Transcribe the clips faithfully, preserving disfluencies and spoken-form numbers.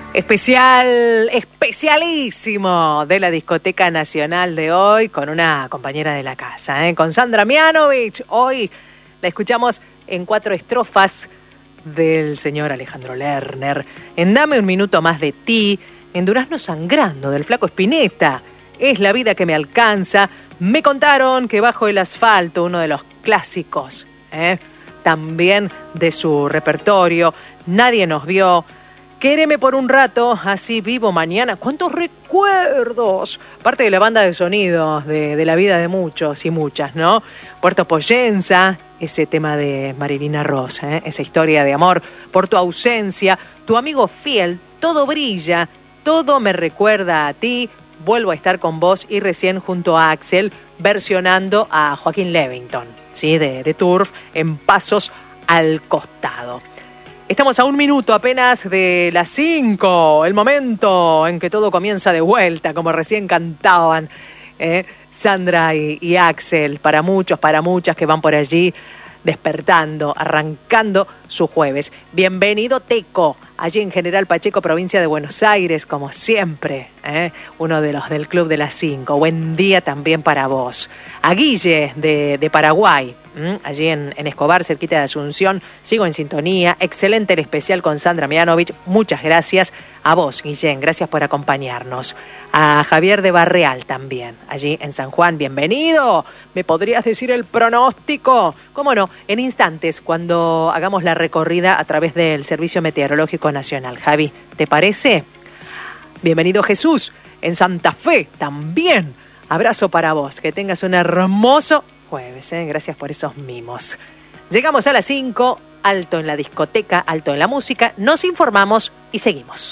Especial, especialísimo de la Discoteca Nacional de hoy con una compañera de la casa, ¿eh? Con Sandra Mianovich. Hoy la escuchamos en cuatro estrofas del señor Alejandro Lerner, en Dame un minuto más de ti, en Durazno sangrando del Flaco Spinetta, Es la vida que me alcanza, Me contaron que bajo el asfalto, uno de los clásicos, ¿eh? También de su repertorio, Nadie nos vio, Quéreme por un rato, así vivo mañana. ¡Cuántos recuerdos! Parte de la banda de sonidos de, de la vida de muchos y muchas, ¿no? Puerto Poyenza, ese tema de Marilina Ross, ¿eh? Esa historia de amor por tu ausencia, Tu amigo fiel, Todo brilla, Todo me recuerda a ti, Vuelvo a estar con vos, y recién junto a Axel versionando a Joaquín Levington, ¿sí? De, de Turf, En pasos al costado. Estamos a un minuto apenas de las cinco, el momento en que todo comienza de vuelta, como recién cantaban ¿eh? Sandra y, y Axel, para muchos, para muchas que van por allí despertando, arrancando su jueves. Bienvenido Teco, allí en General Pacheco, provincia de Buenos Aires, como siempre, ¿eh? Uno de los del Club de las Cinco. Buen día también para vos. A Guille de, de Paraguay, ¿m? allí en, en Escobar, cerquita de Asunción, sigo en sintonía. Excelente el especial con Sandra Mianovich. Muchas gracias a vos, Guillén, gracias por acompañarnos. A Javier de Barreal también, allí en San Juan, bienvenido. ¿Me podrías decir el pronóstico? ¿Cómo no? En instantes, cuando hagamos la recorrida a través del Servicio Meteorológico Nacional. Javi, ¿te parece? Bienvenido Jesús, en Santa Fe también. Abrazo para vos, que tengas un hermoso jueves, ¿eh? Gracias por esos mimos. Llegamos a las cinco, alto en la discoteca, alto en la música, nos informamos y seguimos.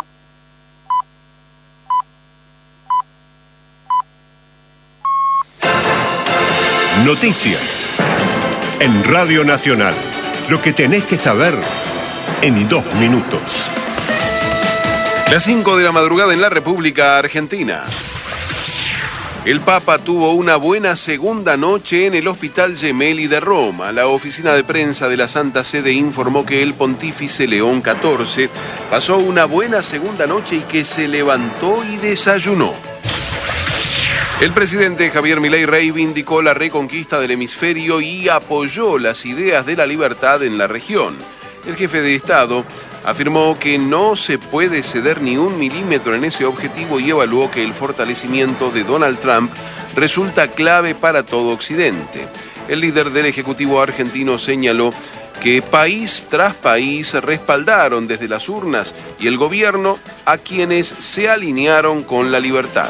Noticias en Radio Nacional. Lo que tenés que saber en dos minutos. Las cinco de la madrugada en la República Argentina. El Papa tuvo una buena segunda noche en el Hospital Gemelli de Roma. La oficina de prensa de la Santa Sede informó que el pontífice León catorce pasó una buena segunda noche y que se levantó y desayunó. El presidente Javier Milei reivindicó la reconquista del hemisferio y apoyó las ideas de la libertad en la región. El jefe de Estado afirmó que no se puede ceder ni un milímetro en ese objetivo y evaluó que el fortalecimiento de Donald Trump resulta clave para todo Occidente. El líder del Ejecutivo argentino señaló que país tras país respaldaron desde las urnas y el gobierno a quienes se alinearon con la libertad.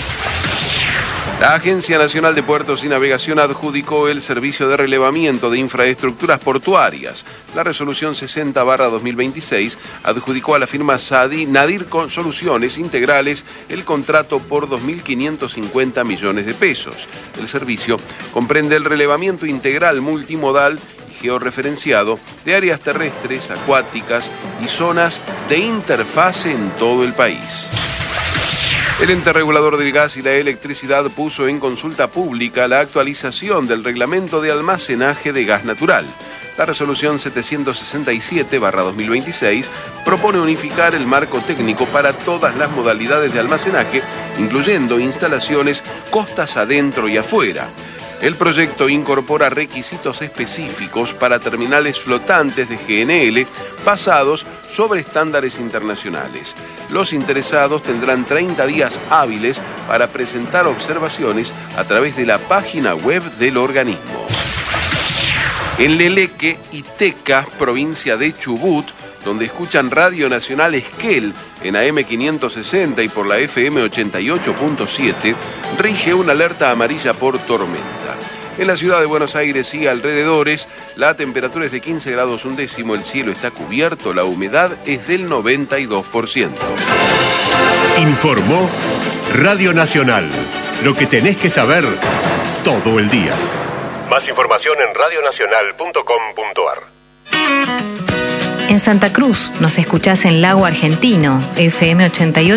La Agencia Nacional de Puertos y Navegación adjudicó el servicio de relevamiento de infraestructuras portuarias. La resolución sesenta barra dos mil veintiséis adjudicó a la firma Sadi Nadir con Soluciones Integrales el contrato por dos mil quinientos cincuenta millones de pesos. El servicio comprende el relevamiento integral multimodal y georreferenciado de áreas terrestres, acuáticas y zonas de interfase en todo el país. El ente regulador del gas y la electricidad puso en consulta pública la actualización del reglamento de almacenaje de gas natural. La resolución setecientos sesenta y siete barra dos mil veintiséis propone unificar el marco técnico para todas las modalidades de almacenaje, incluyendo instalaciones costas adentro y afuera. El proyecto incorpora requisitos específicos para terminales flotantes de G N L basados sobre estándares internacionales. Los interesados tendrán treinta días hábiles para presentar observaciones a través de la página web del organismo. En Leleque y Teca, provincia de Chubut, donde escuchan Radio Nacional Esquel en A M quinientos sesenta y por la F M ochenta y ocho punto siete, rige una alerta amarilla por tormenta. En la ciudad de Buenos Aires y alrededores, la temperatura es de quince grados un décimo, el cielo está cubierto, la humedad es del noventa y dos por ciento. Informó Radio Nacional. Lo que tenés que saber todo el día. Más información en radio nacional punto com punto a r. En Santa Cruz nos escuchás en Lago Argentino, F M ochenta y ocho.